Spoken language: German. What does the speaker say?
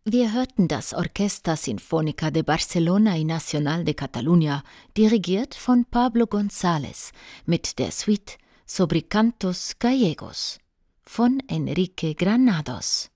Wir hörten das Orquesta Sinfónica de Barcelona y Nacional de Cataluña, dirigiert von Pablo González, mit der Suite Sobre Cantos Gallegos von Enrique Granados.